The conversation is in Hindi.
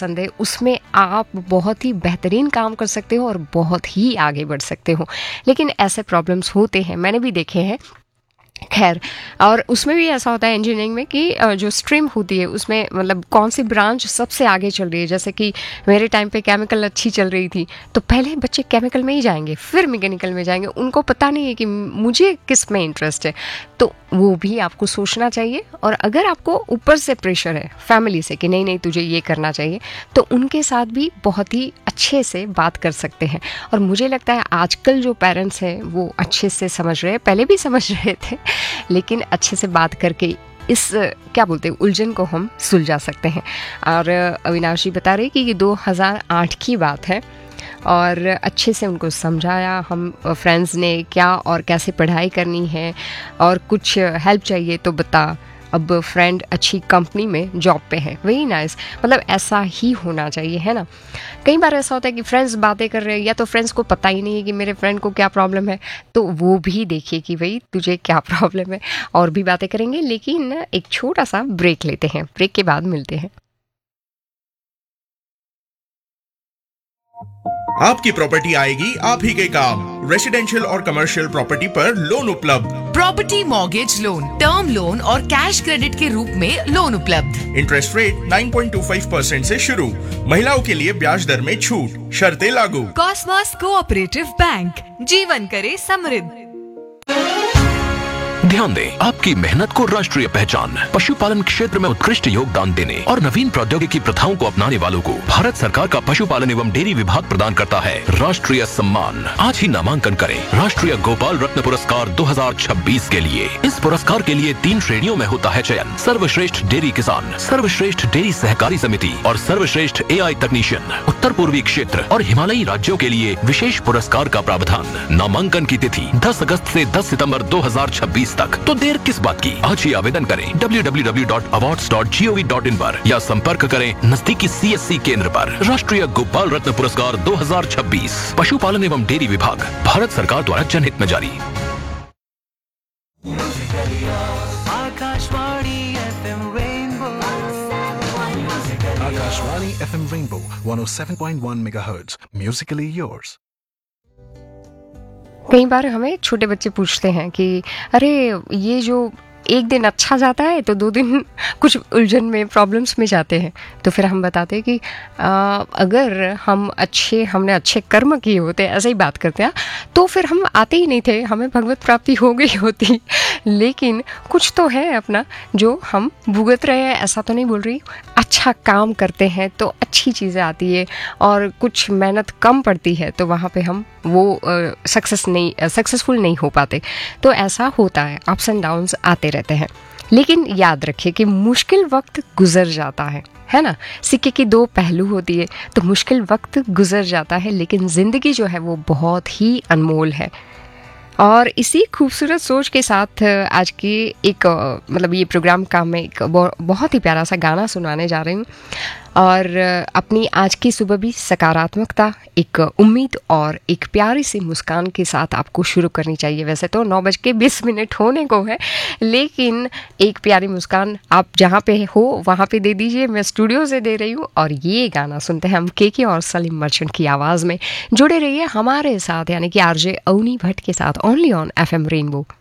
पसंद है उसमें आप बहुत ही बेहतरीन काम कर सकते हो और बहुत ही आगे बढ़ सकते हो। लेकिन ऐसे प्रॉब्लम्स होते हैं, मैंने भी देखे हैं। खैर, और उसमें भी ऐसा होता है इंजीनियरिंग में कि जो स्ट्रीम होती है उसमें मतलब कौन सी ब्रांच सबसे आगे चल रही है। जैसे कि मेरे टाइम पे केमिकल अच्छी चल रही थी, तो पहले बच्चे केमिकल में ही जाएंगे, फिर मैकेनिकल में जाएंगे। उनको पता नहीं है कि मुझे किस में इंटरेस्ट है। तो वो भी आपको सोचना चाहिए। और अगर आपको ऊपर से प्रेशर है फैमिली से कि नहीं नहीं तुझे ये करना चाहिए, तो उनके साथ भी बहुत ही अच्छे से बात कर सकते हैं। और मुझे लगता है आजकल जो पेरेंट्स हैं वो अच्छे से समझ रहे हैं, पहले भी समझ रहे थे, लेकिन अच्छे से बात करके इस क्या बोलते हैं उलझन को हम सुलझा सकते हैं। और अविनाश जी बता रहे कि ये 2008 की बात है और अच्छे से उनको समझाया हम फ्रेंड्स ने क्या और कैसे पढ़ाई करनी है, और कुछ हेल्प चाहिए तो बता। अब फ्रेंड अच्छी कंपनी में जॉब पे है, वही नाइस। मतलब ऐसा ही होना चाहिए, है ना। कई बार ऐसा होता है कि फ्रेंड्स बातें कर रहे हैं, या तो फ्रेंड्स को पता ही नहीं है कि मेरे फ्रेंड को क्या प्रॉब्लम है, तो वो भी देखिए कि भाई तुझे क्या प्रॉब्लम है, और भी बातें करेंगे। लेकिन एक छोटा सा ब्रेक लेते हैं, ब्रेक के बाद मिलते हैं। आपकी प्रॉपर्टी आएगी आप ही के काम। रेसिडेंशियल और कमर्शियल प्रॉपर्टी पर लोन उपलब्ध। Property mortgage loan, term loan और कैश क्रेडिट के रूप में लोन उपलब्ध। इंटरेस्ट रेट 9.25% से शुरू। महिलाओं के लिए ब्याज दर में छूट, शर्तें लागू। कॉसमॉस कोऑपरेटिव बैंक, जीवन करे समृद्ध। ध्यान दें, आपकी मेहनत को राष्ट्रीय पहचान, पशुपालन क्षेत्र में उत्कृष्ट योगदान देने और नवीन प्रौद्योगिकी प्रथाओं को अपनाने वालों को भारत सरकार का पशुपालन एवं डेयरी विभाग प्रदान करता है राष्ट्रीय सम्मान। आज ही नामांकन करें राष्ट्रीय गोपाल रत्न पुरस्कार 2026 के लिए। इस पुरस्कार के लिए 3 श्रेणियों में होता है चयन: सर्वश्रेष्ठ डेयरी किसान, सर्वश्रेष्ठ डेयरी सहकारी समिति और सर्वश्रेष्ठ AI तकनीशियन। उत्तर पूर्वी क्षेत्र और हिमालयी राज्यों के लिए विशेष पुरस्कार का प्रावधान। नामांकन की तिथि 10 अगस्त से 10 सितंबर 2026 तक। तो देर किस बात की, आज ही आवेदन करें www.awards.gov.in पर या संपर्क करें नजदीकी CSC केंद्र पर। राष्ट्रीय गोपाल रत्न पुरस्कार 2026 पशुपालन एवं डेयरी विभाग, भारत सरकार द्वारा जनहित में जारी। Akashvani FM Rainbow 107.1 MHz, musically yours. कई बार हमें छोटे बच्चे पूछते हैं कि अरे ये जो एक दिन अच्छा जाता है तो 2 दिन कुछ उलझन में प्रॉब्लम्स में जाते हैं। तो फिर हम बताते हैं कि अगर हमने अच्छे कर्म किए होते, ऐसे ही बात करते हैं, तो फिर हम आते ही नहीं थे, हमें भगवत प्राप्ति हो गई होती। लेकिन कुछ तो है अपना जो हम भुगत रहे हैं, ऐसा तो नहीं बोल रही। अच्छा काम करते हैं तो अच्छी चीज़ें आती है, और कुछ मेहनत कम पड़ती है तो वहाँ पे हम वो सक्सेसफुल नहीं हो पाते। तो ऐसा होता है, अप्स एंड डाउन्स आते रहते हैं। लेकिन याद रखिए कि मुश्किल वक्त गुजर जाता है ना। सिक्के की 2 पहलू होती है। तो मुश्किल वक्त गुजर जाता है, लेकिन ज़िंदगी जो है वो बहुत ही अनमोल है। और इसी खूबसूरत सोच के साथ आज की एक मतलब ये प्रोग्राम का मैं एक बहुत ही प्यारा सा गाना सुनाने जा रही हूँ। और अपनी आज की सुबह भी सकारात्मकता, एक उम्मीद और एक प्यारी सी मुस्कान के साथ आपको शुरू करनी चाहिए। वैसे तो 9:20 होने को है, लेकिन एक प्यारी मुस्कान आप जहाँ पे हो वहाँ पे दे दीजिए। मैं स्टूडियो से दे रही हूँ, और ये गाना सुनते हैं हम केके और सलीम मर्चेंट की आवाज़ में। जुड़े रहिए हमारे साथ, यानी कि RJ अवनी भट्ट के साथ, ओनली ऑन FM रेनबो।